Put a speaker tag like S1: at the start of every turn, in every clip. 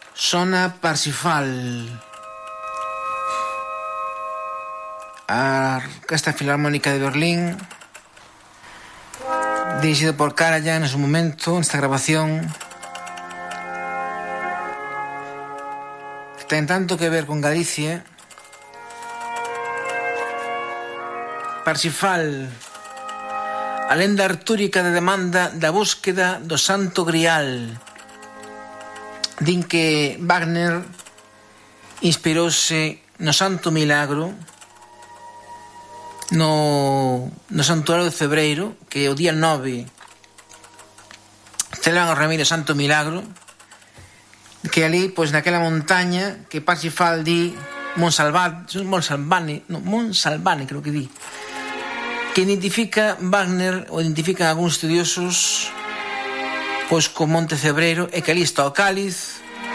S1: Sona Parsifal. A Orquesta Filarmónica de Berlín, dirigido por Karajan en su momento, en esta grabación, que ten tanto que ver con Galicia. Parsifal, a lenda artúrica de demanda da búsqueda do Santo Grial. Din que Wagner inspirouse no Santo Milagro, no Santuario de Febreiro, que o día 9 celebran o Remedio Santo Milagro, que ali, pois naquela montaña que Parsifal di Monsalvane, creo que di, que identifica Wagner, ou identifican algúns estudiosos, pois co Monte Febreiro, e que ali está o cáliz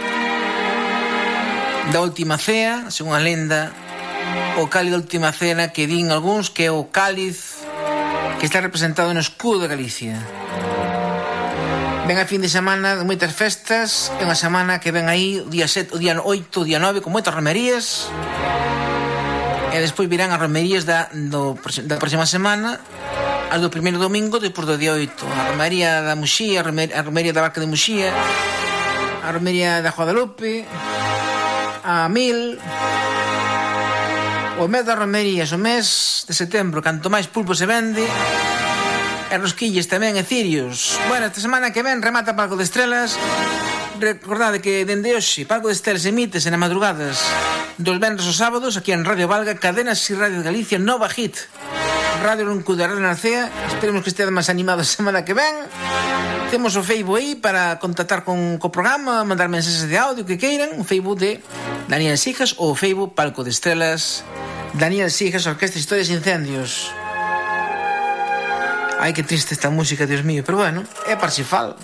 S1: da Última Cea, según a lenda, o cáliz da Última Cena, que din algúns que é o cáliz que está representado no escudo de Galicia. Ven a fin de semana de moitas festas, é unha semana que ven aí o día 7, o día 8, o día 9, con moitas romerías, e despois virán as romerías da próxima semana, as do primeiro domingo depois do día 8, a romería da Muxía, a romería da Barca de Muxía, a romería da Guadalupe, a Mil. O mes das romerías, o mes de setembro, canto máis pulpo se vende, e rosquillas tamén, e cirios. Bueno, esta semana que ven remata Palco de Estrelas. Recordade que dende hoxe Palco de Estrelas emítese na madrugadas dos venres aos sábados aquí en Radio Valga, Cadenas e Radio de Galicia, Nova Hit, Radio Roncu de Radio Narcea. Esperemos que estedes máis animados a semana que ven. Temos o Facebook aí para contactar co programa, mandar mensaxes de audio que queiran, o Facebook de Daniel Sijas ou o Facebook Palco de Estrelas Daniel Sijas, Orquesta Historias e Incendios. Ai, que triste esta música, Dios mío, pero bueno, é Parsifal.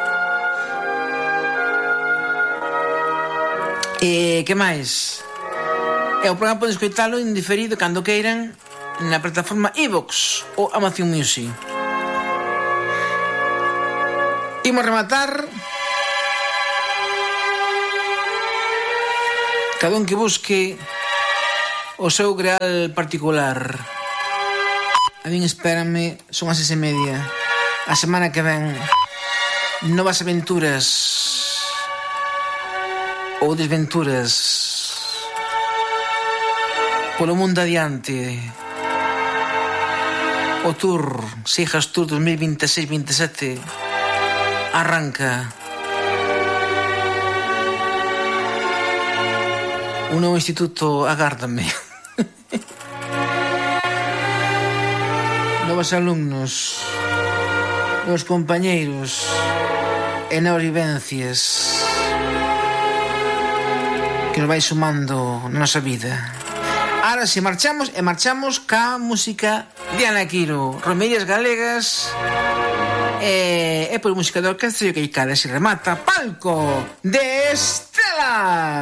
S1: E que máis? E o programa poden escoitalo en diferido cando queiran na plataforma iVoox ou Amazon Music. Imos rematar. Cada un que busque o seu greal particular. A min espérame, son as 6:30. A semana que ven, novas aventuras ou desventuras polo mundo adiante. O Tour, Sijas Tour 2026-27 arranca. Un novo instituto agárdame. Novos alumnos, novos compañeiros e novas vivencias que nos vai sumando na nosa vida. Ahora si marchamos, e marchamos ca música de Ana Quiro, romerías galegas, e por música de orquestra, e que cada se remata Palco de Estrelas.